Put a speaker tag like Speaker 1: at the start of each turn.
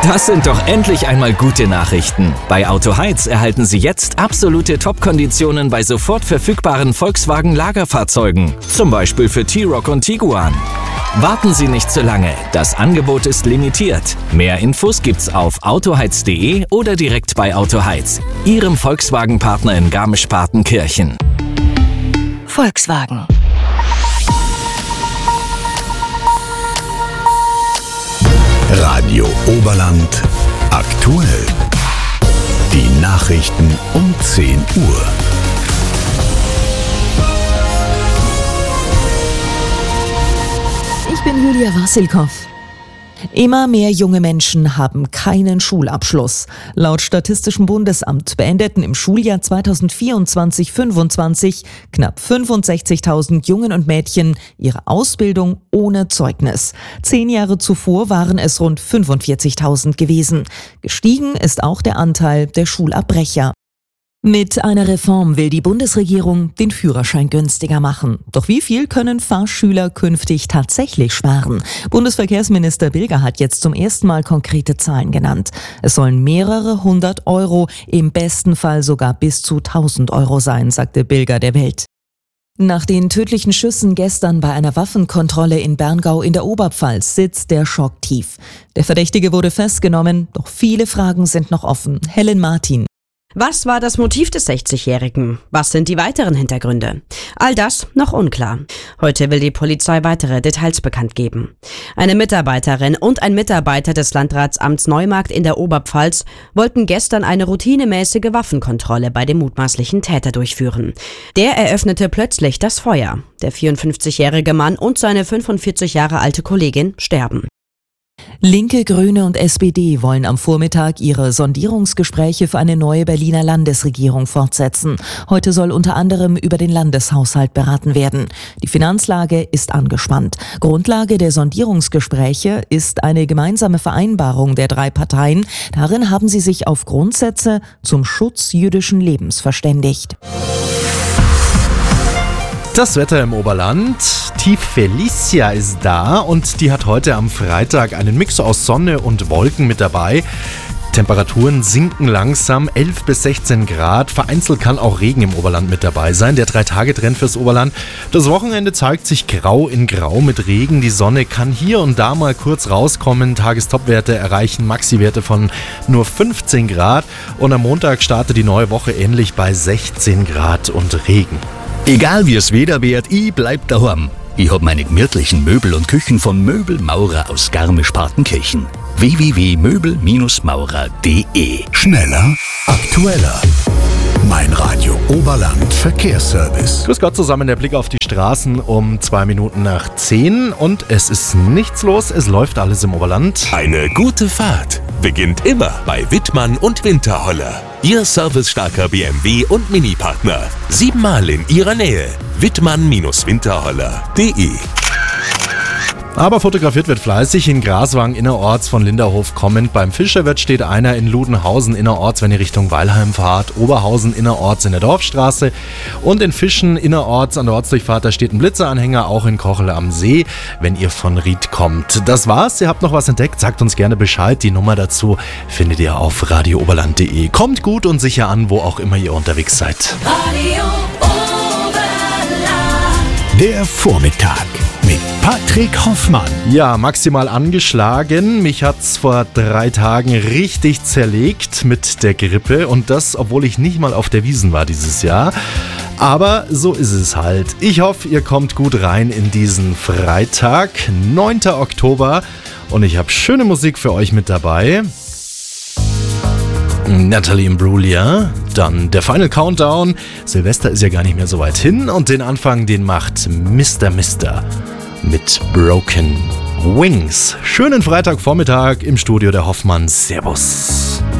Speaker 1: Das sind doch endlich einmal gute Nachrichten. Bei Autoheiz erhalten Sie jetzt absolute Top-Konditionen bei sofort verfügbaren Volkswagen-Lagerfahrzeugen. Zum Beispiel für T-Roc und Tiguan. Warten Sie nicht zu lange, das Angebot ist limitiert. Mehr Infos gibt's auf autoheiz.de oder direkt bei Autoheiz, Ihrem Volkswagen-Partner in Garmisch-Partenkirchen.
Speaker 2: Volkswagen.
Speaker 3: Radio Oberland aktuell. Die Nachrichten um 10 Uhr.
Speaker 2: Ich bin Julia Wassilkow. Immer mehr junge Menschen haben keinen Schulabschluss. Laut Statistischem Bundesamt beendeten im Schuljahr 2024/25 knapp 65.000 Jungen und Mädchen ihre Ausbildung ohne Zeugnis. 10 Jahre zuvor waren es rund 45.000 gewesen. Gestiegen ist auch der Anteil der Schulabbrecher. Mit einer Reform will die Bundesregierung den Führerschein günstiger machen. Doch wie viel können Fahrschüler künftig tatsächlich sparen? Bundesverkehrsminister Bilger hat jetzt zum ersten Mal konkrete Zahlen genannt. Es sollen mehrere 100 Euro, im besten Fall sogar bis zu 1.000 Euro sein, sagte Bilger der Welt. Nach den tödlichen Schüssen gestern bei einer Waffenkontrolle in Berngau in der Oberpfalz sitzt der Schock tief. Der Verdächtige wurde festgenommen, doch viele Fragen sind noch offen. Helen Martin.
Speaker 4: Was war das Motiv des 60-Jährigen? Was sind die weiteren Hintergründe? All das noch unklar. Heute will die Polizei weitere Details bekannt geben. Eine Mitarbeiterin und ein Mitarbeiter des Landratsamts Neumarkt in der Oberpfalz wollten gestern eine routinemäßige Waffenkontrolle bei dem mutmaßlichen Täter durchführen. Der eröffnete plötzlich das Feuer. Der 54-jährige Mann und seine 45 Jahre alte Kollegin sterben.
Speaker 2: Linke, Grüne und SPD wollen am Vormittag ihre Sondierungsgespräche für eine neue Berliner Landesregierung fortsetzen. Heute soll unter anderem über den Landeshaushalt beraten werden. Die Finanzlage ist angespannt. Grundlage der Sondierungsgespräche ist eine gemeinsame Vereinbarung der 3 Parteien. Darin haben sie sich auf Grundsätze zum Schutz jüdischen Lebens verständigt.
Speaker 5: Das Wetter im Oberland. Tief Felicia ist da und die hat heute am Freitag einen Mix aus Sonne und Wolken mit dabei. Temperaturen sinken langsam, 11 bis 16 Grad. Vereinzelt kann auch Regen im Oberland mit dabei sein. Der 3-Tage-Trend fürs Oberland. Das Wochenende zeigt sich grau in grau mit Regen. Die Sonne kann hier und da mal kurz rauskommen. Tagestopwerte erreichen Maxiwerte von nur 15 Grad. Und am Montag startet die neue Woche ähnlich bei 16 Grad und Regen.
Speaker 3: Egal wie es Wetter wird, ich bleib daheim. Ich hab meine gemütlichen Möbel und Küchen von Möbelmaurer aus Garmisch-Partenkirchen. www.möbelmaurer.de. Schneller, aktueller. Mein Radio Oberland Verkehrsservice.
Speaker 5: Grüß Gott zusammen, der Blick auf die Straßen um 2 Minuten nach 10 und es ist nichts los, es läuft alles im Oberland.
Speaker 6: Eine gute Fahrt beginnt immer bei Wittmann und Winterholler. Ihr servicestarker BMW und Mini-Partner. 7-mal in Ihrer Nähe. Wittmann-Winterholler.de.
Speaker 5: Aber fotografiert wird fleißig in Graswang innerorts von Linderhof kommend. Beim Fischerwirt steht einer in Ludenhausen innerorts, wenn ihr Richtung Weilheim fahrt. Oberhausen innerorts in der Dorfstraße. Und in Fischen innerorts an der Ortsdurchfahrt, da steht ein Blitzeranhänger, auch in Kochel am See, wenn ihr von Ried kommt. Das war's, ihr habt noch was entdeckt, sagt uns gerne Bescheid. Die Nummer dazu findet ihr auf radiooberland.de. Kommt gut und sicher an, wo auch immer ihr unterwegs seid.
Speaker 7: Radio Oberland.
Speaker 3: Der Vormittag mit Patrick Hoffmann.
Speaker 5: Ja, maximal angeschlagen. Mich hat's vor 3 Tagen richtig zerlegt mit der Grippe. Und das, obwohl ich nicht mal auf der Wiesn war dieses Jahr. Aber so ist es halt. Ich hoffe, ihr kommt gut rein in diesen Freitag, 9. Oktober. Und ich habe schöne Musik für euch mit dabei. Natalie Imbruglia, dann der Final Countdown. Silvester ist ja gar nicht mehr so weit hin. Und den Anfang, den macht Mr. mit Broken Wings. Schönen Freitagvormittag im Studio der Hoffmann. Servus.